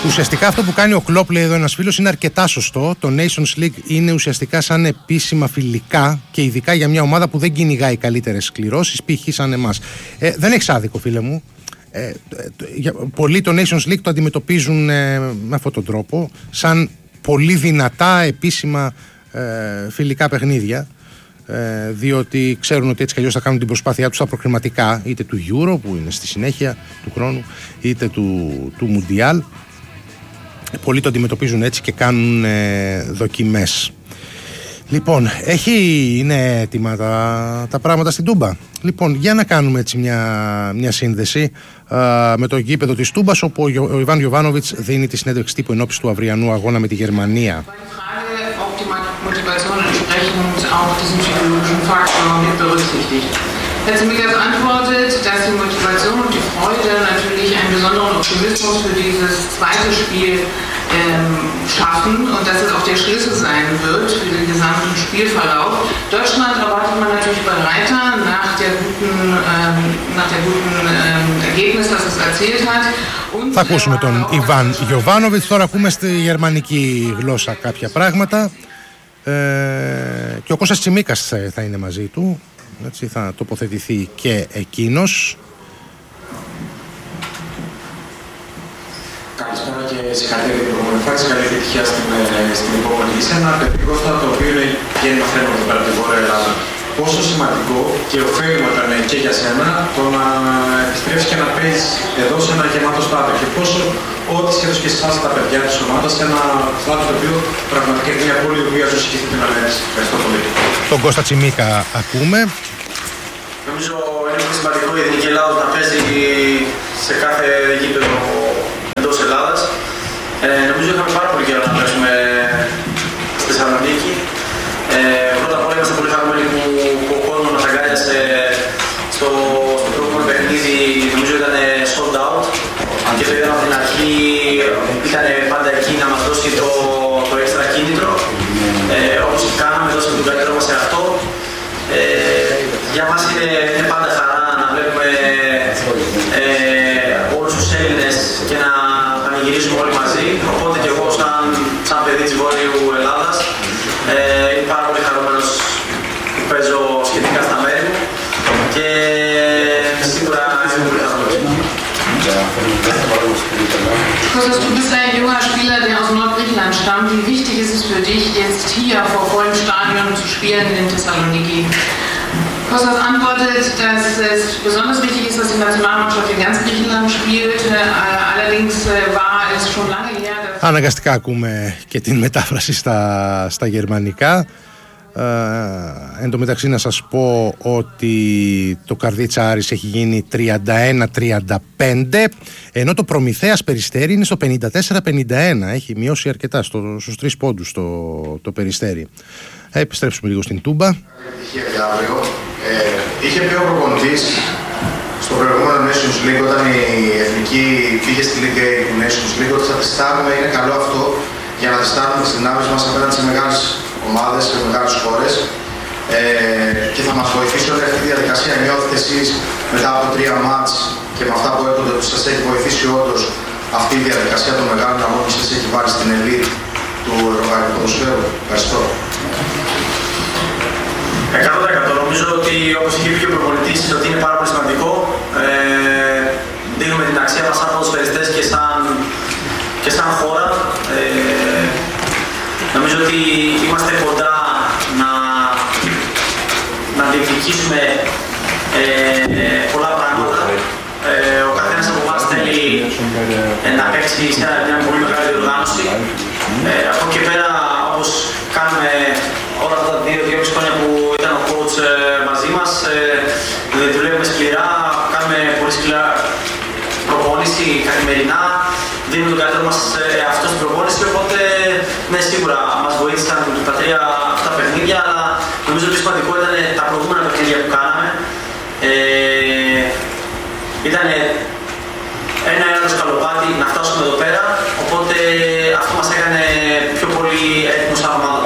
Ουσιαστικά αυτό που κάνει ο Κλόπ, λέει εδώ ένας φίλος, είναι αρκετά σωστό. Το Nations League είναι ουσιαστικά σαν επίσημα φιλικά και ειδικά για μια ομάδα που δεν κυνηγάει καλύτερες κληρώσεις, π.χ. σαν εμάς. Δεν έχεις άδικο, φίλε μου. Πολλοί το Nations League το αντιμετωπίζουν με αυτόν τον τρόπο, σαν πολύ δυνατά επίσημα φιλικά παιχνίδια, διότι ξέρουν ότι έτσι κι αλλιώς θα κάνουν την προσπάθειά τους στα προκριματικά, είτε του Euro που είναι στη συνέχεια του χρόνου, είτε του Mundial. Πολλοί το αντιμετωπίζουν έτσι και κάνουν δοκιμές. Λοιπόν, είναι έτοιμα τα πράγματα στην Τούμπα. Λοιπόν, για να κάνουμε έτσι μια σύνδεση με το γήπεδο της Τούμπας, όπου ο Ιβάν Γιοβάνοβιτς δίνει τη συνέντευξη τύπου ενόψει του αυριανού αγώνα με τη Γερμανία. Herr Tsimikas antwortet, dass die Motivation und die Freude natürlich einen besonderen Optimismus für dieses zweite Spiel schaffen und dass es auch der Schlüssel sein wird für den gesamten Spielverlauf. Deutschland erwartet man natürlich bereiter nach der guten Ergebnis, das es erzielt hat. Θα ακούσουμε τον Ιβάν Γιοβάνοβιτς. Τώρα ακούμε στη γερμανική γλώσσα κάποια πράγματα και ο Κώστας Τσιμίκας θα είναι μαζί του. Έτσι, θα τοποθετηθεί και εκείνος. Καλησπέρα και συγχαρητήρια για την προπονητή. Καλή επιτυχία στην επόμενη. Είσαι ένα παιχνικό το οποίο είναι γέννημα θέμα εδώ πέρα από την Βόρεια Ελλάδα. Πόσο σημαντικό και ωφέλιμο ήταν και για σένα το να επιστρέψεις και να παίζεις εδώ σε ένα γεμάτο στάδιο και πόσο ό,τι σχεδόν και εσάς τα παιδιά της ομάδας σε ένα στάδιο το οποίο πραγματικά είναι μια πόλη η οποία ζούσε και στην Αλένης. Ευχαριστώ πολύ. Τον Κώστα Τσιμίκα ακούμε. Νομίζω είναι πολύ σημαντικό η Εθνική Ελλάδος να παίζει σε κάθε γήπεδο εντός Ελλάδας. Νομίζω είχαμε πάρα πολύ καιρό να παίξουμε στη Θεσσαλονίκη. Πρώτα απ' όλα είμαστε πολύ χαρούμενοι που ο κόσμος μας αγκάλιασε στο προηγούμενο παιχνίδι, νομίζω ήταν sold out. Και το είδαμε από την αρχή, ήταν πάντα εκεί να μας δώσει το έξτρα κίνητρο. Όπως και κάναμε, δώσαμε τον καλύτερό μας σε αυτό. Για μας είναι πάντα χαρά να βλέπουμε όλους τους Έλληνες και να πανηγυρίζουμε όλοι μαζί. Οπότε και εγώ σαν παιδί της Βόρειου Ελλάδας είμαι πάρα πολύ χαρούμενος που παίζω σχετικά στα μέρη μου και σίγουρα είμαι πολύ χαρούμενος. Kostas, du bist ein junger Spieler, der aus Nordgriechenland stammt. Wie wichtig ist es für dich, jetzt hier vor vollem Stadion zu spielen in Thessaloniki? Kostas antwortet, dass es besonders wichtig ist, dass die Nationalmannschaft in ganz Griechenland spielt. Allerdings war es schon lange her. Αναγκαστικά ακούμε και την μετάφραση στα γερμανικά. Εν τω μεταξύ να σας πω ότι το Καρδίτσα Άρης έχει γίνει 31-35, ενώ το Προμηθέας Περιστέρι είναι στο 54-51. Έχει μειώσει αρκετά στους 3 πόντους το Περιστέρι. Επιστρέψουμε λίγο στην Τούμπα. Είχε πει ο προπονητής στο προηγούμενο Nations League, όταν η Εθνική πήγε στη League A του Nations League, ότι θα τεστάρουμε, είναι καλό αυτό για να τεστάρουμε τις δυνάμεις μας απέναντι σε μεγάλες ομάδες, σε μεγάλες χώρες, και θα μας βοηθήσει όλη αυτή η διαδικασία. Νιώθετε εσείς μετά από 3 μάτς και με αυτά που έρχονται που σας έχει βοηθήσει όντως αυτή η διαδικασία των μεγάλων αγώνων και σας έχει βάλει στην ελίτ του ευρωπαϊκού ποδοσφαίρου? Ευχαριστώ. 100%. Νομίζω ότι όπως είχε πει και ο προπονητής ότι είναι πάρα πολύ σημαντικό. Δίνουμε την αξία μας σαν ποδοσφαιριστές και σαν χώρα. Νομίζω ότι είμαστε κοντά να διεκδικήσουμε πολλά πράγματα. Ο καθένας από εμάς θέλει να παίξει σε μια πολύ μεγάλη διοργάνωση. Από εκεί πέρα, όπως κάνουμε όλα αυτά τα 2-2,5 χρόνια που ήταν ο coach μαζί μας, δουλεύουμε σκληρά, κάνουμε πολύ σκληρά προπόνηση καθημερινά, δίνουμε τον καλύτερο μας αυτό στην προπόνηση, οπότε ναι, σίγουρα μας βοήθησαν τα 3 αυτά παιχνίδια, αλλά νομίζω ότι σημαντικό ήταν τα προηγούμενα παιχνίδια που κάναμε. Ήταν ένα σκαλοπάτι να φτάσουμε εδώ πέρα, οπότε αυτό μας έκανε πιο πολύ έτοιμος σαν ομάδα.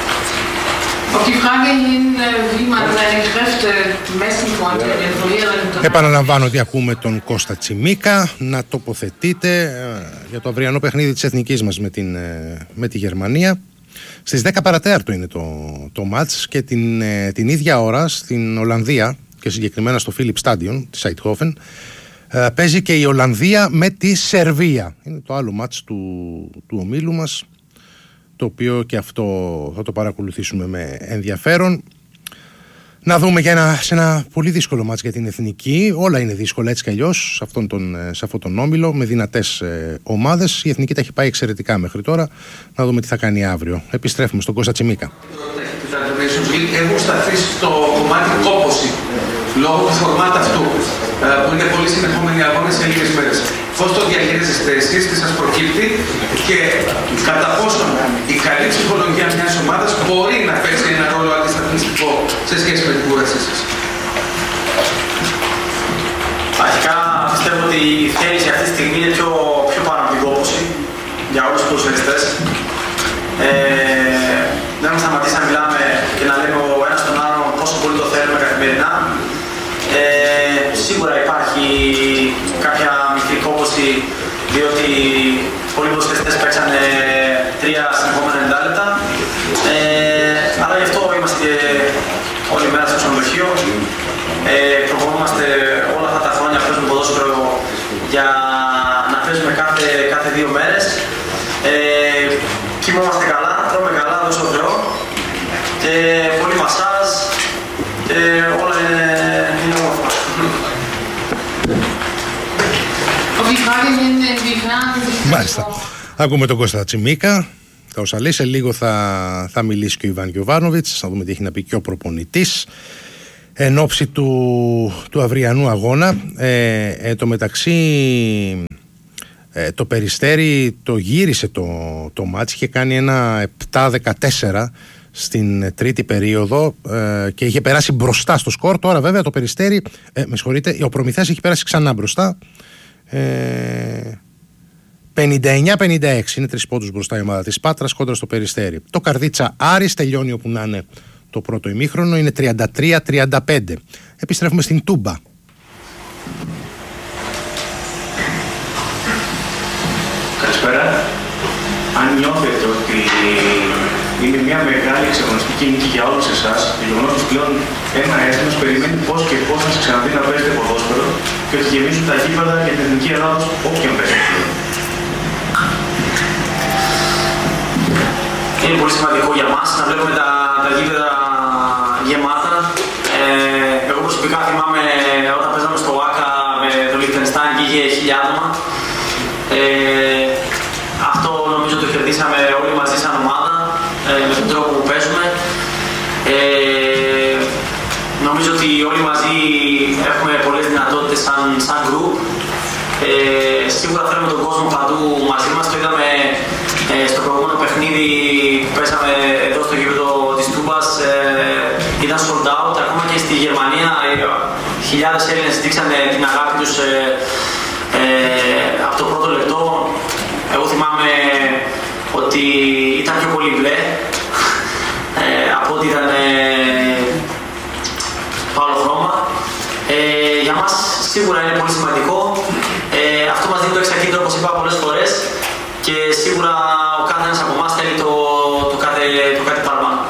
Auf die Frage hin, wie man seine Kräfte messen konnte in den vorherigen Επαναλαμβάνω ότι ακούμε τον Κώστα Τσιμίκα να τοποθετείται για το αυριανό παιχνίδι της εθνικής μας με τη Γερμανία. Στις 10 παρατέταρτο είναι το μάτς και την ίδια ώρα στην Ολλανδία και συγκεκριμένα στο Philips Stadion της Eindhoven παίζει και η Ολλανδία με τη Σερβία. Είναι το άλλο μάτς του ομίλου μας, το οποίο και αυτό θα το παρακολουθήσουμε με ενδιαφέρον. Να δούμε σε ένα πολύ δύσκολο μάτς για την εθνική. Όλα είναι δύσκολα έτσι κι αλλιώς σε αυτόν τον όμιλο, με δυνατές ομάδες. Η εθνική τα έχει πάει εξαιρετικά μέχρι τώρα. Να δούμε τι θα κάνει αύριο. Επιστρέφουμε στον Κώστα Τσιμίκα. Έχουν σταθεί στο κομμάτι κόπωση λόγω του φορμάτ αυτού, που είναι πολύ συνεχόμενοι αγώνες σε λίγες μέρες. Πώς το διαχειρίζεστε εσείς, τι σας προκύπτει και κατά πόσον η καλή ψυχολογία μιας ομάδας μπορεί να παίξει ένα ρόλο αντισταθμιστικό σε σχέση με την κούρασή σας? Αρχικά πιστεύω ότι η θέληση αυτή τη στιγμή είναι πιο πάνω από την κόπωση για όλους τους ποδοσφαιριστές. Δεν έχουμε σταματήσει να μιλάμε και να λέμε ο ένας τον άλλον πόσο πολύ το θέλουμε καθημερινά. Σίγουρα υπάρχει κάποια μικρή κόπωση, διότι πολλοί ποδοσφαιριστές παίξανε 3 συνεχόμενα 90 λεπτά. Αλλά γι' αυτό είμαστε όλη μέρα στο ξενοδοχείο. Προχωρούμαστε όλα αυτά τα χρόνια που παίζουμε ποδόσφαιρο για να παίζουμε κάθε 2 μέρες. Κοιμόμαστε καλά, τρώμε καλά, δώσω Θεό, και πολύ μασάζ και όλα είναι όμορφα. Μάλιστα. Ακούμε τον Κώστα Τσιμίκα. Τα όσα λέει, σε λίγο θα μιλήσει και ο Ιβάν Γιοβάνοβιτς. Θα δούμε τι έχει να πει και ο προπονητής εν ώψη του αυριανού αγώνα. Το μεταξύ, το Περιστέρι το γύρισε το μάτς, είχε κάνει ένα 7-14 στην τρίτη περίοδο και είχε περάσει μπροστά στο σκορ. Τώρα βέβαια το Περιστέρι, με συγχωρείτε, ο Προμηθέας έχει περάσει ξανά μπροστά, 59-56, είναι 3 πόντους μπροστά η ομάδα της Πάτρας κόντρα στο Περιστέρι. Το Καρδίτσα Άρης τελειώνει όπου να είναι το πρώτο ημίχρονο, είναι 33-35. Επιστρέφουμε στην Τούμπα. Καλησπέρα. Αν νιώθετε ότι είναι μια μεγάλη εξαγωνιστική νίκη για όλους εσάς, το γεγονός ότι πλέον ένα έθνος περιμένει πώς και πώς να σας ξαναδεί να παίζετε ποδόσφαιρο και ότι γεμίζουν τα γήπεδα για την εθνική Ελλάδα όποιον παίζει πλέον. Είναι πολύ σημαντικό για μας να βλέπουμε τα γήπεδα γεμάτα. Εγώ προσωπικά θυμάμαι όταν παίζαμε στο ΆΚΑ με το Λιχτενστάιν και είχε 1000 άτομα. Αυτό νομίζω το κερδίσαμε όλοι μαζί σαν ομάδα, με τον τρόπο που παίζουμε. Νομίζω ότι όλοι μαζί έχουμε πολλές δυνατότητες σαν group. Σίγουρα θέλουμε τον κόσμο παντού μαζί μας. Το είδαμε στο προηγούμενο παιχνίδι που πέσαμε εδώ στο γήπεδο της Τούμπας. Ήταν sold out. Ακόμα και στη Γερμανία χιλιάδες Έλληνες δείξανε την αγάπη τους από το πρώτο λεπτό. Εγώ θυμάμαι ότι ήταν πιο πολύ μπλε από ότι ήταν το άλλο χρώμα. Για μας σίγουρα είναι πολύ σημαντικό. Αυτό μας δίνει το εξακίνητο, όπως είπα πολλές φορές, και σίγουρα ο κάθε ένας από εμάς θέλει το κάτι παραπάνω.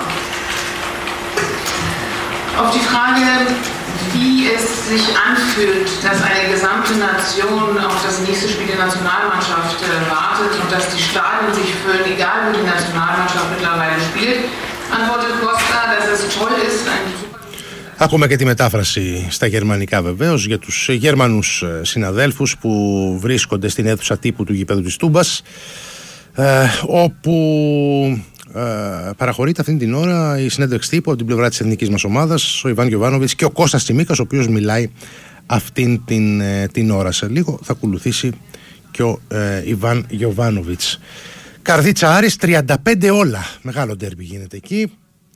Auf die Frage, wie es sich anfühlt, dass eine gesamte Nation auf das nächste Spiel der Nationalmannschaft wartet und dass die Stadien sich füllen, egal wo die Nationalmannschaft mittlerweile spielt, antwortet Costa, dass es toll ist, ein super. Ακούμε και τη μετάφραση στα γερμανικά βεβαίως για τους Γερμανούς συναδέλφους που βρίσκονται στην αίθουσα τύπου του γηπέδου της Τούμπας, όπου παραχωρείται αυτήν την ώρα η συνέντευξη τύπου από την πλευρά της εθνικής μας ομάδας, ο Ιβάν Γιοβάνοβιτς και ο Κώστας Τσιμίκας, ο οποίος μιλάει αυτήν την ώρα. Σε λίγο θα ακολουθήσει και ο Ιβάν Γιοβάνοβιτς. Καρδίτσα Άρης, 35 όλα. Μεγάλο ντέρμπι γίνεται εκεί.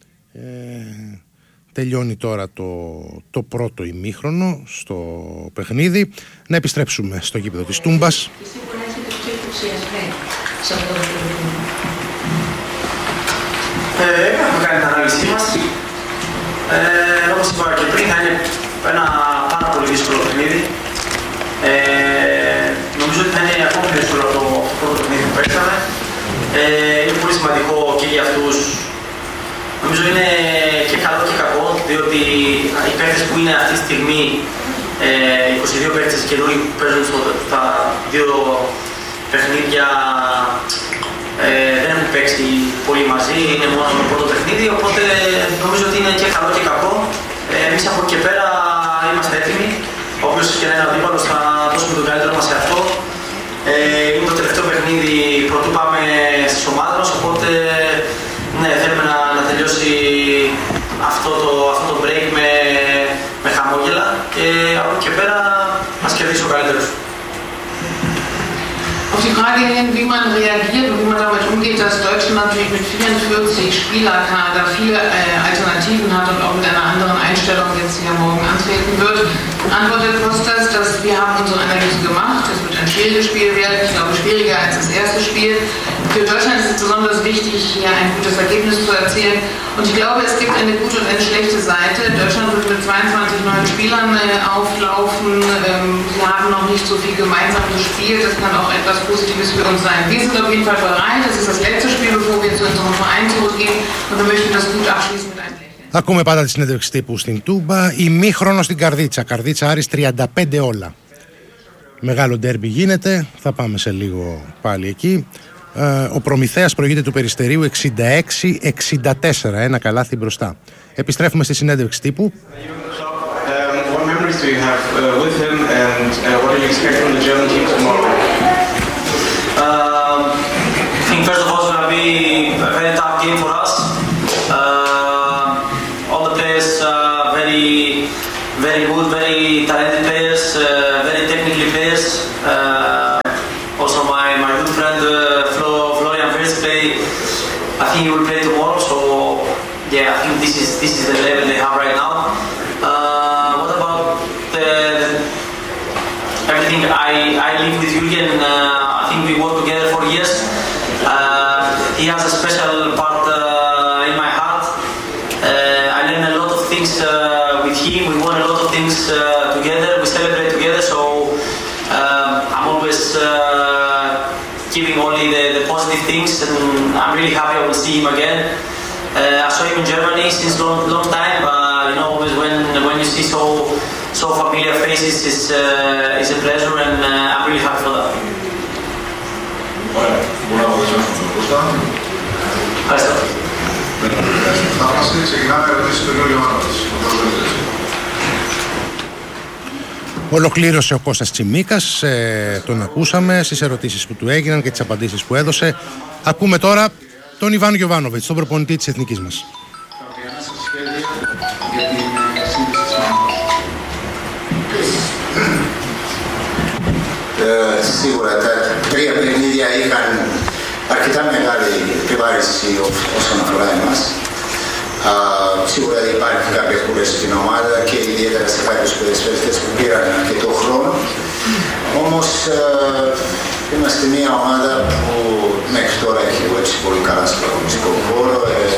Τελειώνει τώρα το πρώτο ημίχρονο στο παιχνίδι. Να επιστρέψουμε στο γήπεδο της Τούμπας. Έχουμε κάνει την ανάλυση μας. Όπως είπα και πριν, θα είναι ένα πάρα πολύ πολύ δύσκολο παιχνίδι. Νομίζω ότι θα είναι ακόμη πιο δύσκολο το πρώτο παιχνίδι που παίξαμε. Είναι πολύ σημαντικό και για αυτούς. Νομίζω είναι και καλό και κακό, διότι οι παίκτες που είναι αυτή τη στιγμή, 22 παίκτες καινούριοι που παίζουν στα δύο παιχνίδια, δεν έχουν παίξει πολύ μαζί, είναι μόνο το πρώτο παιχνίδι, οπότε νομίζω ότι είναι και καλό και κακό. Εμείς από εκεί και πέρα είμαστε έτοιμοι. Όποιος και να είναι αντίπαλος θα δώσουμε τον καλύτερο μας σε αυτό. Είναι το τελευταίο παιχνίδι πρωτού πάμε στις ομάδες μας, οπότε ναι, θέλουμε να τελειώσει αυτό το break με χαμόγελα και από εκεί και πέρα μας κερδίσει ο καλύτερος. Auf die Frage hin, wie man reagiert und wie man damit umgeht, dass Deutschland natürlich mit 44 Spielerkader viele Alternativen hat und auch mit einer anderen Einstellung jetzt hier morgen antreten wird, antwortet Kostas, dass wir haben unsere Analyse gemacht. Es wird ein schwieriges Spiel werden, ich glaube schwieriger als das erste Spiel. Für Deutschland ist es besonders wichtig, hier ein gutes Ergebnis zu erzielen. Und ich glaube, es gibt eine gute und eine schlechte Seite. Deutschland wird mit 22 neuen Spielern auflaufen. Wir haben noch nicht so viel gemeinsam gespielt. Das kann auch etwas Positives für uns sein. Wir sind auf jeden Fall bereit. Das ist das letzte Spiel, bevor wir zu unserem Verein zurückgehen. Und wir möchten das gut abschließen mit einem Lächeln. Ακούμε πάντα τη συνέντευξη τύπου στην Τούμπα. Ημίχρονο στην Καρδίτσα. Καρδίτσα Άρης 35 όλα. Μεγάλο ντέρμπι γίνεται. Θα πάμε σε λίγο πάλι εκεί. Ο Προμηθέας προηγείται του Περιστερίου 66-64. Ένα καλάθι μπροστά. Επιστρέφουμε στη συνέντευξη τύπου. What memories do you have with him and what do you expect from the German team tomorrow? I think first of all it's going to be a very tough game for us. All the players very, very good, very talented players, very technical players. Also my good friend Florian Wirtz I think he will play tomorrow. So yeah, I think this is the level they have right now. What about everything I live with Jürgen? I think we work together for years. He has a special part in my heart. I learned a lot of things with him. We won a lot of things together. We celebrate together. So I'm always giving only the positive things, and I'm really happy I will see him again. I saw him in Germany since long time. You know, always when you see so familiar faces, it's a pleasure, and I'm really happy for that. Ευχαριστώ. Ολοκλήρωσε ο Κώστας Τσιμίκας, τον ακούσαμε στις ερωτήσεις που του έγιναν και τις απαντήσεις που έδωσε. Ακούμε τώρα τον Ιβάν Γιοβάνοβιτς, τον προπονητή της εθνικής μας. Σίγουρα τα τρία παιχνίδια είχαν αρκετά μεγάλη επιβάρηση όσον αφορά εμάς. Σίγουρα υπάρχει κάποια κούραση στην ομάδα και ιδιαίτερα σε κάποιους ποδοσφαιριστές που πήραν αρκετό χρόνο. Όμως είμαστε μια ομάδα που μέχρι τώρα έχει δουλέψει πολύ καλά στο αγωνιστικό χώρο.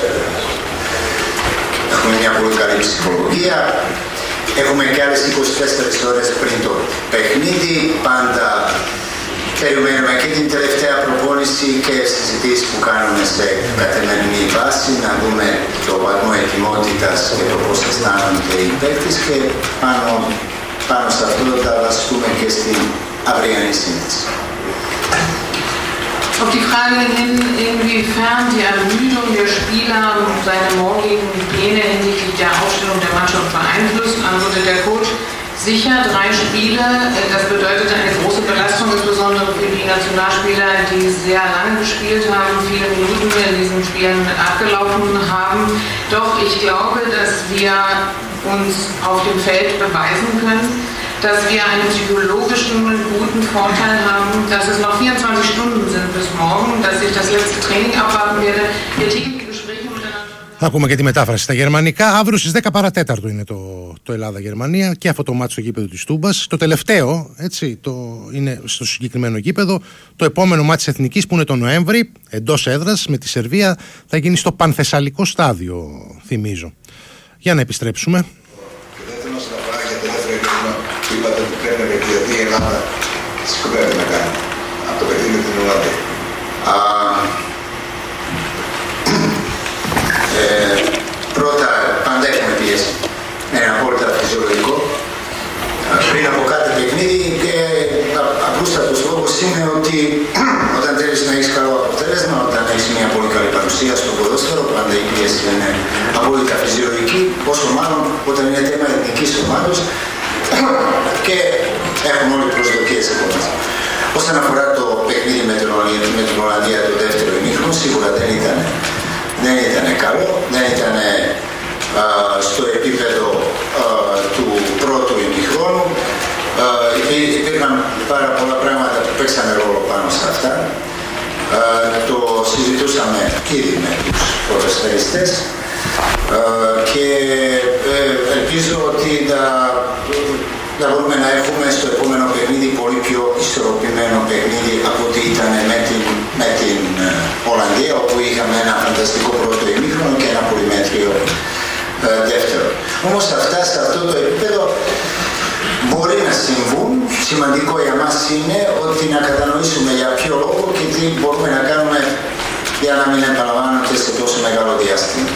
Έχουμε μια πολύ καλή ψυχολογία. Έχουμε και άλλες 24 ώρες πριν το παιχνίδι. Πάντα περιμένουμε και την τελευταία προπόνηση και συζητήσεις που κάνουμε σε καθημερινή βάση, να δούμε το βαθμό ετοιμότητας και το πώς αισθάνονται οι παίκτες και πάνω σε αυτό θα βασιστούμε και στην αυριανή σύνδεση. Auf die Frage hin, inwiefern die Ermüdung der Spieler seine morgigen Pläne hinsichtlich der Aufstellung der Mannschaft beeinflusst, antwortet der Coach. Sicher 3 Spiele, das bedeutet eine große Belastung, insbesondere für die Nationalspieler, die sehr lange gespielt haben, viele Minuten in diesen Spielen abgelaufen haben. Doch ich glaube, dass wir uns auf dem Feld beweisen können, dass wir einen psychologischen guten Vorteil haben, dass es noch 24 Stunden sind bis morgen, dass ich das letzte Training abwarten werde. Wir tägliche Gespräche miteinander. Ακούμε και τη μετάφραση στα γερμανικά. Αύριο στις 10 παρατέταρτο είναι το Ελλάδα-Γερμανία και αυτό το μάτι στο γήπεδο της Τούμπας. Το τελευταίο, έτσι, είναι στο συγκεκριμένο γήπεδο. Το επόμενο μάτι της Εθνικής που είναι το Νοέμβρη, εντός έδρας με τη Σερβία, θα γίνει στο Πανθεσσαλικό στάδιο, θυμίζω. Για να επιστρέψουμε. Και δεν θέλω να σας τα πάρει για το δεύτερο γήπεδο. γιατί η Ελλάδα σκοπεύει να κάνει από το παιχνίδι με την Ολλανδία? Πρώτα, πάντα έχουμε πίεση. Είναι απόλυτα φυσιολογικό. Πριν από κάθε παιχνίδι, απλούστατος λόγος είναι ότι όταν θέλεις να έχεις καλό αποτέλεσμα, όταν έχεις μια πολύ καλή παρουσία στο ποδόσφαιρο, πάντα η πίεση είναι απόλυτα φυσιολογική, όσο μάλλον όταν είναι θέμα εθνικής ομάδας και έχουν όλοι προσδοκίες από μας. Όσον αφορά το παιχνίδι με την Ολλανδία το δεύτερο ημίχρονο, σίγουρα δεν ήταν καλό, δεν ήταν στο επίπεδο του πρώτου ημιχρόνου. Υπήρχαν πάρα πολλά πράγματα που παίξανε ρόλο πάνω σε αυτά. Το συζητούσαμε ήδη με τους ποδοσφαιριστές και ελπίζω ότι θα μπορούμε να έχουμε στο επόμενο παιχνίδι πολύ πιο ισορροπημένο παιχνίδι από ό,τι ήταν με την Ολλανδία, όπου είχαμε ένα φανταστικό πρώτο ημίχρονο και ένα πολύ μέτριο δεύτερο. Όμως αυτά σε αυτό το επίπεδο μπορεί να συμβούν. Σημαντικό για μας είναι ότι να κατανοήσουμε για ποιο λόγο και τι μπορούμε να κάνουμε για να μην επαναλαμβάνονται σε τόσο μεγάλο διάστημα.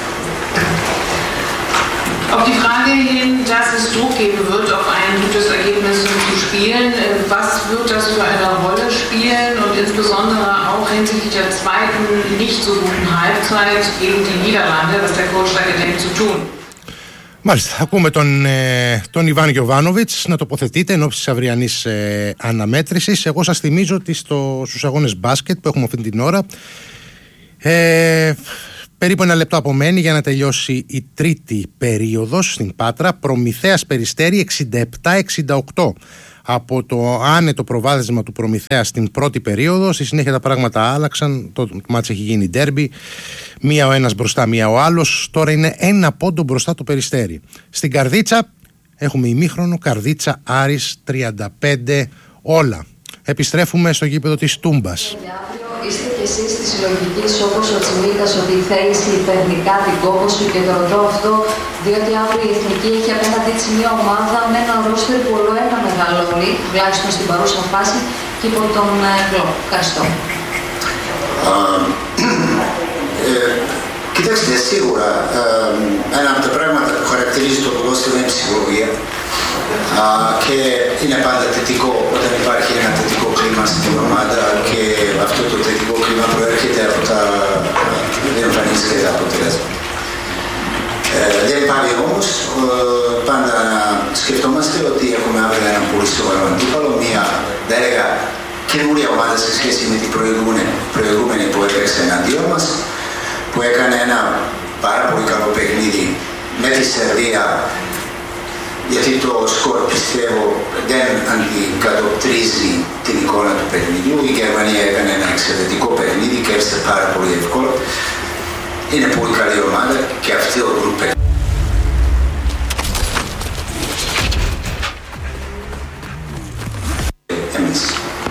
Auf die Frage hin, dass es Druck geben wird, auf ein gutes Ergebnis zu spielen, was wird das für eine Rolle spielen und insbesondere auch hinsichtlich der zweiten nicht so guten Halbzeit gegen die Niederlande, was der Coach da gedenkt zu tun. Μάλιστα, ακούμε τον Ιβάν Γιοβάνοβιτς να τοποθετείται εν ώψη της αυριανής αναμέτρησης. Εγώ σας θυμίζω ότι στους αγώνες μπάσκετ που έχουμε αυτή την ώρα, περίπου ένα λεπτό απομένει για να τελειώσει η τρίτη περίοδος στην Πάτρα. Προμηθέας Περιστέρι 67-68. Από το άνετο προβάδισμα του Προμηθέα στην πρώτη περίοδο, στη συνέχεια τα πράγματα άλλαξαν. Το μάτς έχει γίνει ντέρμπι. Μία ο ένας μπροστά, μία ο άλλος. Τώρα είναι ένα πόντο μπροστά το Περιστέρι. Στην Καρδίτσα έχουμε ημίχρονο. Καρδίτσα Άρης 35 όλα. Επιστρέφουμε στο γήπεδο της Τούμπας. Είστε κι εσείς της συλλογικής όπως ο Τσιμίκας ότι θέλει τεχνικά την κόπωση και το ρωτώ αυτό διότι αύριο η Εθνική έχει απέναντι της μια ομάδα με ένα ρόστερ που όλο ένα μεγαλώνει, τουλάχιστον στην παρούσα φάση και υπό τον Κλόπ. Ευχαριστώ. Κοιτάξτε, σίγουρα ένα από τα πράγματα που χαρακτηρίζει το ποδόσφαιρο είναι η ψυχολογία και είναι πάντα θετικό όταν υπάρχει ένα θετικό κλίμα στην ομάδα και αυτό το θετικό κλίμα προέρχεται από τα εμφανίσεις και τα αποτελέσματα. Δεν πάλι όμως, πάντα σκεφτόμαστε ότι έχουμε αύριο ένα πολύ σοβαρό αντίπαλο, μια, θα έλεγα, καινούρια ομάδα σε σχέση με την προηγούμενη που έπαιξε εναντίον μας, που έκανε ένα πάρα πολύ καλό παιχνίδι με τη Σερβία, γιατί το σκορ πιστεύω δεν αντικατοπτρίζει την εικόνα του παιχνιδιού. Η Γερμανία έκανε ένα εξαιρετικό παιχνίδι και έρθει πάρα πολύ εύκολα. Είναι πολύ καλή ομάδα και αυτή ο γκρουπ. Εμείς.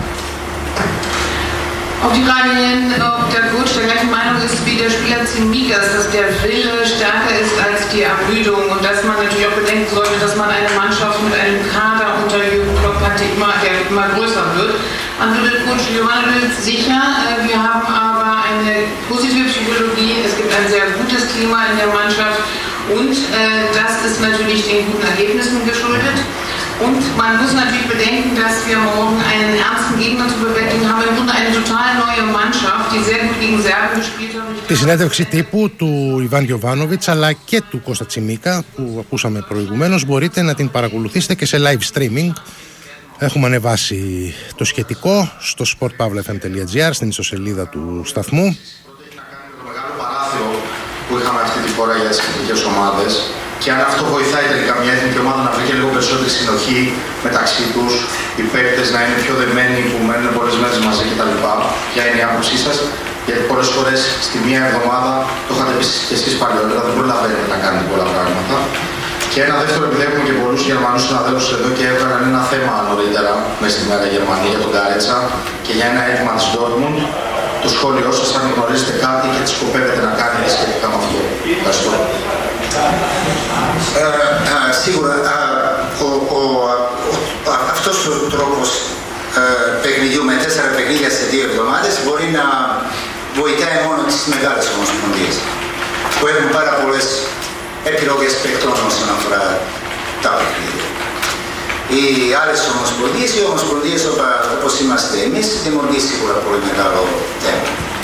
Auf die Frage hin, ob der Coach der gleichen Meinung ist wie der Spieler Tsimikas, dass der Wille stärker ist als die Ermüdung und dass man natürlich auch bedenken sollte, dass man eine Mannschaft mit einem Kader unter Jürgen Klopp hat, der immer größer wird. Antwortet Coach Jovanovic sicher. Wir haben aber eine positive Psychologie, es gibt ein sehr gutes Klima in der Mannschaft und das ist natürlich den guten Ergebnissen geschuldet. Und man muss natürlich bedenken, dass wir morgen einen ernsten Gegner zu bewältigen haben. Im Grunde eine total neue Mannschaft, die sehr gut gegen Serben gespielt hat. Τη συνέντευξη τύπου του Ιβάν Γιοβάνοβιτς αλλά και του Κώστα Τσιμίκα που ακούσαμε προηγουμένως μπορείτε να την παρακολουθήσετε και σε live streaming. Έχουμε ανεβάσει το σχετικό στο sportpavlafm.gr στην ιστοσελίδα του σταθμού. Το μεγάλο παράθυρο που είχαμε αυτή τη φορά για τις εθνικές ομάδες και αν αυτό βοηθάει τελικά μια εθνική ομάδα να βρει και λίγο περισσότερη συνοχή μεταξύ τους, οι παίκτες να είναι πιο δεμένοι που μένουν πολλές μέρες μαζί κτλ. Ποια είναι η άποψή σας? Γιατί πολλές φορές στη μία εβδομάδα, το είχατε πει και εσείς παλιότερα, δεν προλαβαίνετε να κάνετε πολλά πράγματα. Και ένα δεύτερο, επειδή έχουμε και πολλούς Γερμανούς συναδέλφους εδώ και έβγαλαν ένα θέμα νωρίτερα μέσα στη Μέρα Γερμανία για τον Γκάρετσα και για ένα αίτημα της Dortmund. Το σχόλιο σας, αν γνωρίζετε κάτι και τι σκοπεύετε να κάνετε σχετικά με αυτό. Ευχαριστώ. Σίγουρα αυτός ο τρόπος παιχνιδιού με 4 παιχνίδια σε 2 εβδομάδες μπορεί να βοηθάει μόνο τις μεγάλες ομοσπονδίες που έχουν πάρα πολλές επιλογές παικτών όσον αφορά τα παιχνίδια. Οι άλλες ομοσπονδίες, οι ομοσπονδίες όπως είμαστε εμείς, δημιουργεί σίγουρα πολύ μεγάλο θέμα.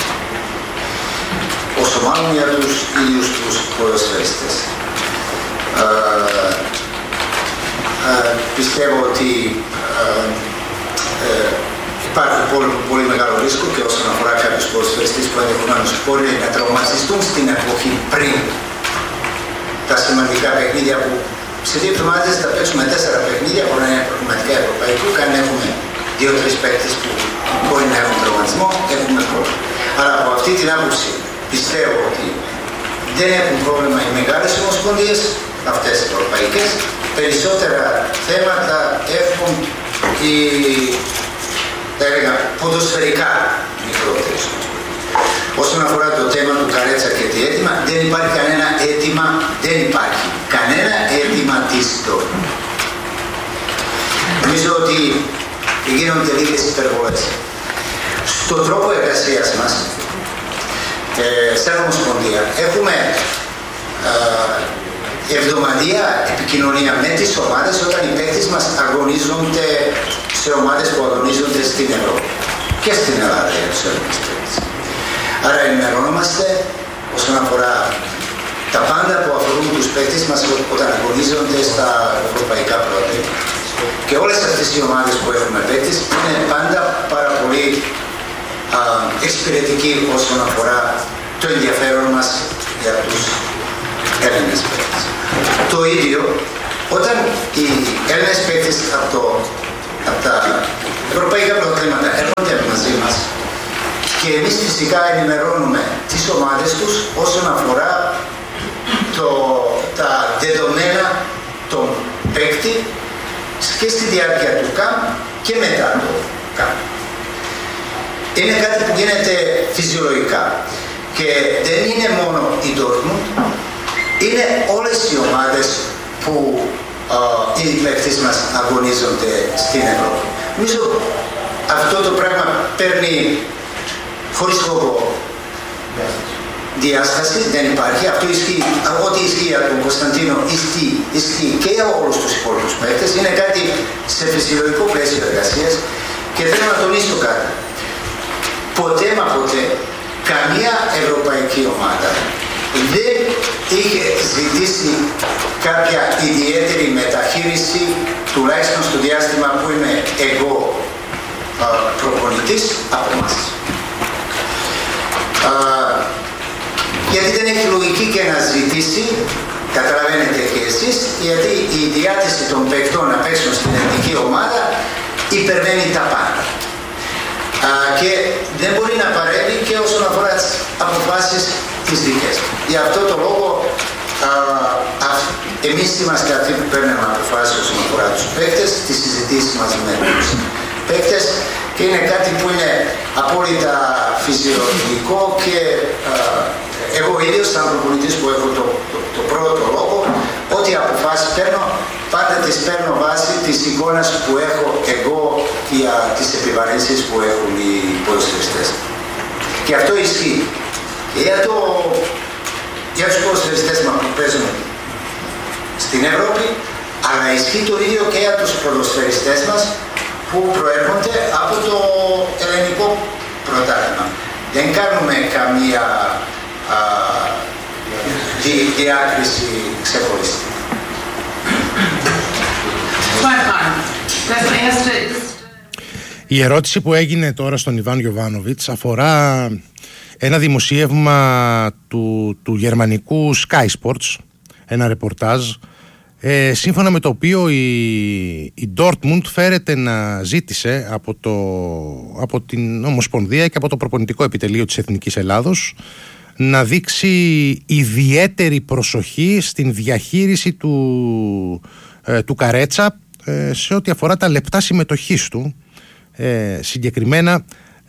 Όσο μάλλον για τους ίδιους τους ποδοσφαιριστές. Πιστεύω ότι υπάρχει πολύ μεγάλο ρίσκο και όσον αφορά κάποιους ποδοσφαιριστές που ενδεχομένως μπορεί να τραυματιστούν στην εποχή πριν τα σημαντικά παιχνίδια που σε 2 εβδομάδες θα παίξουμε 4 παιχνίδια που να είναι πραγματικά ευρωπαϊκού και αν έχουμε 2-3 παίκτες που μπορεί να έχουν τραυματισμό, έχουμε πρόβλημα. Αλλά από αυτή την άποψη πιστεύω ότι δεν έχουν πρόβλημα οι μεγάλες ομοσπονδίες, αυτές οι ευρωπαϊκές. Περισσότερα θέματα έχουν οι ποδοσφαιρικά μικρότερες. Όσον αφορά το θέμα του Καρέτσα και τι αίτημα, δεν υπάρχει κανένα αίτημα της Dortmund. Νομίζω ότι γίνονται λίγες υπερβολές. Στον τρόπο εργασίας μας, σαν ομοσπονδία, έχουμε εβδομαδιαία επικοινωνία με τις ομάδες όταν οι παίκτες μας αγωνίζονται σε ομάδες που αγωνίζονται στην Ευρώπη και στην Ελλάδα για τους Έλληνες παίκτες. Άρα ενημερωνόμαστε όσον αφορά τα πάντα που αφορούν τους παίκτες μας όταν αγωνίζονται στα ευρωπαϊκά πρωταθλήματα. Και όλες αυτές οι ομάδες που έχουμε παίκτες είναι πάντα πάρα πολύ εξυπηρετικοί όσον αφορά το ενδιαφέρον μας για τους Έλληνες παίκτες. Το ίδιο όταν οι Έλληνες παίκτες από τα ευρωπαϊκά πρωταθλήματα έρχονται μαζί μας και εμείς φυσικά ενημερώνουμε τις ομάδες τους όσον αφορά τα δεδομένα των παίκτη και στη διάρκεια του ΚΑΜ και μετά το ΚΑΜ. Είναι κάτι που γίνεται φυσιολογικά και δεν είναι μόνο η Dortmund, είναι όλες οι ομάδες που οι παίκτες μας αγωνίζονται στην Ευρώπη. Νομίζω αυτό το πράγμα παίρνει χωρίς λόγο διάσταση, δεν υπάρχει. Αυτό ισχύει, ό,τι ισχύει από τον Κωνσταντίνο ισχύει και για όλους τους υπόλοιπους παίκτες. Είναι κάτι σε φυσιολογικό πλαίσιο εργασίας και θέλω να τονίσω κάτι. Ποτέ μα ποτέ καμία ευρωπαϊκή ομάδα δεν είχε ζητήσει κάποια ιδιαίτερη μεταχείριση, τουλάχιστον στο διάστημα που είμαι εγώ προπονητής, από εμάς. Γιατί δεν έχει λογική και να ζητήσει, καταλαβαίνετε και εσείς, γιατί η διάθεση των παικτών να παίξουν στην εθνική ομάδα υπερβαίνει τα πάντα. Και δεν μπορεί να παρέμβει και όσον αφορά τις αποφάσεις τις δικές. Γι' αυτό το λόγο εμείς είμαστε αυτοί που παίρνουμε αποφάσεις όσον αφορά τους παίκτες, τις συζητήσεις μας με τους παίκτες και είναι κάτι που είναι απόλυτα φυσιολογικό και εγώ ίδιος σαν προπονητής που έχω το πρώτο λόγο, ό,τι αποφάσεις παίρνω, πάντα τις παίρνω βάσει της εικόνας που έχω εγώ για τις επιβαρύνσεις που έχουν οι ποδοσφαιριστές. Και αυτό ισχύει και για τους ποδοσφαιριστές μας που παίζουν στην Ευρώπη, αλλά ισχύει το ίδιο και για τους ποδοσφαιριστές μας που προέρχονται από το ελληνικό πρωτάθλημα. Δεν κάνουμε καμία διάκριση ξεχωριστή. Η ερώτηση που έγινε τώρα στον Ιβάν Γιοβάνοβιτς αφορά ένα δημοσίευμα του γερμανικού Sky Sports, ένα ρεπορτάζ, σύμφωνα με το οποίο η Dortmund φέρεται να ζήτησε από την Ομοσπονδία και από το προπονητικό επιτελείο της Εθνικής Ελλάδος να δείξει ιδιαίτερη προσοχή στην διαχείριση του Καρέτσα σε ό,τι αφορά τα λεπτά συμμετοχής του. Συγκεκριμένα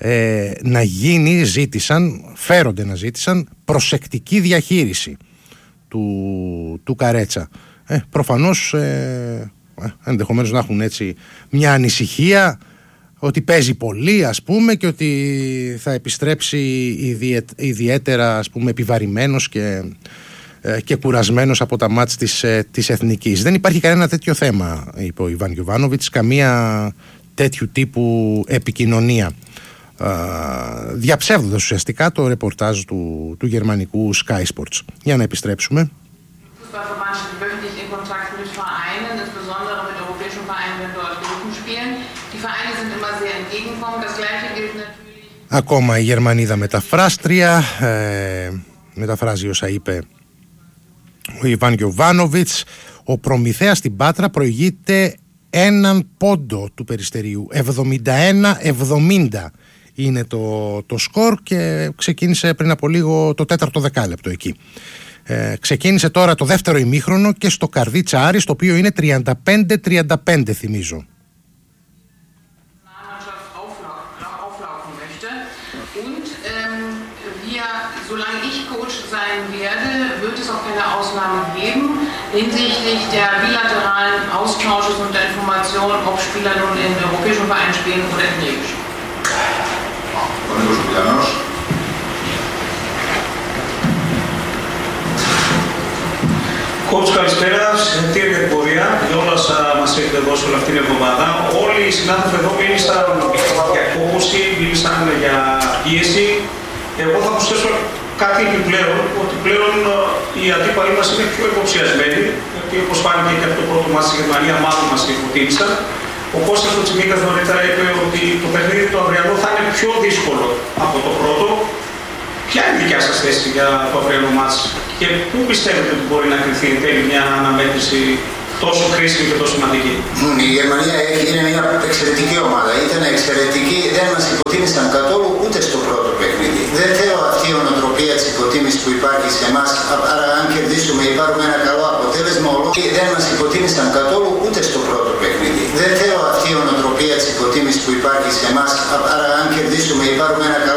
φέρονται να ζήτησαν προσεκτική διαχείριση του Καρέτσα. Προφανώς ενδεχομένως να έχουν έτσι μια ανησυχία ότι παίζει πολύ, ας πούμε, και ότι θα επιστρέψει ιδιαίτερα, ας πούμε, επιβαρημένος και κουρασμένος από τα μάτς της Εθνικής. Δεν υπάρχει κανένα τέτοιο θέμα, είπε ο Ιβάν Γιοβάνοβιτς, καμία τέτοιου τύπου επικοινωνία, διαψεύδοντας ουσιαστικά το ρεπορτάζ του γερμανικού Sky Sports. Για να επιστρέψουμε. Ακόμα η Γερμανίδα μεταφράστρια μεταφράζει όσα είπε ο Ιβάν Γιοβάνοβιτς. Ο Προμηθέας στην Πάτρα προηγείται έναν πόντο του Περιστερίου. 71-70 είναι το σκορ και ξεκίνησε πριν από λίγο το 4ο δεκάλεπτο εκεί. Ξεκίνησε τώρα το δεύτερο ημίχρονο και στο Καρδίτσα Άρης, το οποίο είναι 35-35, θυμίζω. Hinsichtlich der bilateralen Austausches und der Information, ob Spieler nun in europäischen Vereinen spielen oder in liegischen. Coach, καλησπέρα. Συγχαρητήρια για την πορεία, για όλα όσα μας έχετε δώσει όλη αυτή την εβδομάδα. Όλοι οι συνάδελφοι εδώ μίλησαν για κόπωση, μίλησαν για πίεση. Εγώ θα προσθέσω κάτι επιπλέον, ότι πλέον οι αντίπαλοι μας είναι πιο υποψιασμένοι, γιατί όπως φάνηκε και αυτό το πρώτο μάτς στη Γερμανία, μάλλον μας υποτίμησαν. Ο Κώστας ο Τσιμίκας νωρίτερα είπε ότι το παιχνίδι του αυριανού θα είναι πιο δύσκολο από το πρώτο. Ποια είναι η δικιά σας θέση για το αυριανό μάτς και πού πιστεύετε ότι μπορεί να κρυθεί εν τέλει μια αναμέτρηση τόσο κρίσιμη και τόσο σημαντική? Η Γερμανία είναι μια εξαιρετική ομάδα. Ήταν εξαιρετική, δεν μας υποτίμησαν καθόλου ούτε στο πρώτο παιχνίδι. Δεν θέλω αυτή η ονοτροπία της υποτίμησης που υπάρχει σε εμάς. Άρα, αν κερδίσουμε ή πάρουμε ένα καλό αποτέλεσμα, δεν μας υποτίμησαν καθόλου ούτε στο πρώτο παιχνίδι. Δεν θέλω αυτή η ονοτροπία της υποτίμησης που υπάρχει σε εμάς. Άρα, αν κερδίσουμε ή πάρουμε ένα καλό